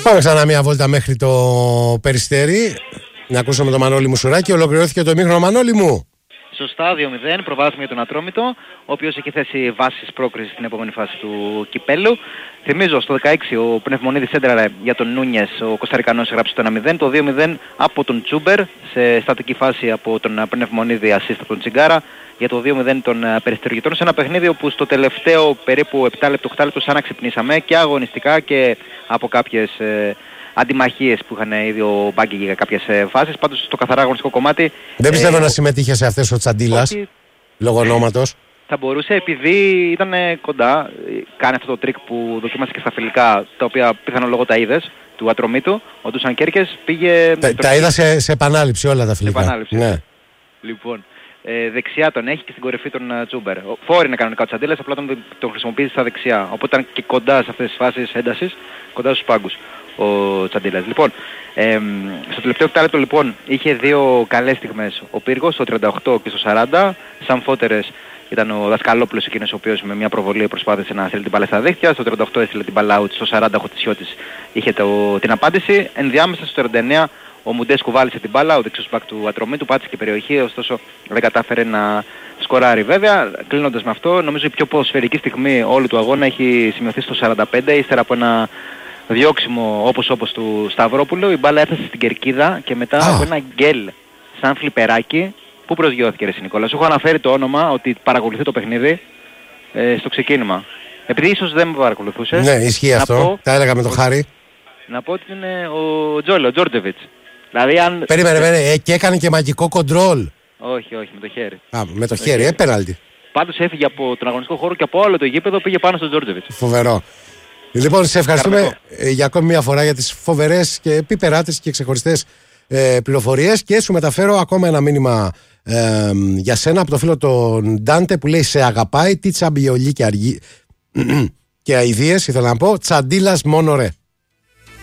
Πάμε ξανά μια βόλτα μέχρι το Περιστέρι. Να ακούσουμε τον Μανώλη Μουσουράκη. Ολοκληρώθηκε το ημίχρονο, Μανώλη μου. Σωστά, 2-0, προβάδισμα για τον Ατρόμητο, ο οποίος έχει θέσει βάσεις πρόκρισης στην επόμενη φάση του κυπέλου. Θυμίζω, στο 16 ο Πνευμονίδης έντραρε για τον Νούνιες, ο Κωνσταρικανός έγραψε το 1-0, το 2-0 από τον Τσούμπερ, σε στατική φάση από τον Πνευμονίδη assist από τον Τσιγκάρα, για το 2-0 των Περιστεριωτών, σε ένα παιχνίδι όπου στο τελευταίο περίπου 7 λεπτό, 8 λεπτό σαν να ξυπνήσαμε και αγωνιστικά και από κάποιες αντιμαχίες που είχαν ήδη ο Μπάγκη για κάποιες φάσεις. Πάντως στο καθαρά αγωνιστικό κομμάτι... Δεν πιστεύω να συμμετείχε σε αυτές ο Τσαντίλας, λόγω ονόματος. Θα μπορούσε, επειδή ήταν κοντά, κάνει αυτό το τρίκ που δοκίμασε και στα φιλικά, τα οποία πιθανόν λόγω τα είδες, του Ατρομήτου, ο Ντούσαν Κέρκες πήγε... Τα είδα σε επανάληψη όλα τα φιλικά. Σε επανάληψη. Ναι. Λοιπόν, δεξιά τον έχει και στην κορυφή τον Τσούμπερ. Φόρ είναι κανονικά ο Τσαντίλας, απλά τον χρησιμοποιήσει στα δεξιά. Οπότε ήταν και κοντά σε αυτές τις φάσεις έντασης, κοντά στους πάγκους ο Τσαντίλας. Λοιπόν, στο τελευταίο οκτάλεπτο λοιπόν είχε δύο καλές στιγμές. Ο Πύργος στο 38 και στο 40, σαν Φώτερες ήταν ο Δασκαλόπουλος εκείνος ο οποίος με μια προβολή προσπάθησε να στείλει την μπάλα στα δίχτυα. Στο 38 έστειλε την μπάλα out, στο 40 ο Χωτισιώτης είχε την απάντηση. Ενδιάμεσα στο 39 ο Μουντέσκου βάλισε την μπάλα, ο δεξιός μπακ του Ατρομήτου, πάτησε και περιοχή, ωστόσο δεν κατάφερε να σκοράρει. Βέβαια, κλείνοντας με αυτό, νομίζω η πιο ποδοσφαιρική στιγμή όλου του αγώνα έχει σημειωθεί στο 45, ύστερα από ένα διώξιμο όπως του Σταυρόπουλου. Η μπάλα έφτασε στην κερκίδα και μετά από ένα γκέλ σαν φλιπεράκι. Πού προσγειώθηκε ρε Νικόλα? Σου έχω αναφέρει το όνομα ότι παρακολουθεί το παιχνίδι στο ξεκίνημα. Επειδή ίσως δεν με παρακολουθούσες. Ναι, ισχύει αυτό. Τα έλεγα με το Χάρη. Να πω ότι είναι ο Τζόρτζεβιτς. Δηλαδή αν... Περίμενε, και έκανε και μαγικό κοντρόλ. Όχι, με το χέρι. Με το χέρι, πέναλτι. Πάντως έφυγε από τον αγωνιστικό χώρο και από όλο το γήπεδο πήγε πάνω στον Τζόρτζεβιτς. Φοβερό. Λοιπόν, σε ευχαριστούμε για ακόμη μια φορά για τις φοβερές και επιπεράτες και ξεχωριστές πληροφορίες και σου μεταφέρω ακόμα ένα μήνυμα για σένα από το φίλο τον Ντάντε που λέει «Σε αγαπάει, τι τσαμπιολί και αργή και αηδίες ήθελα να πω, Τσαντίλας μόνο ρε».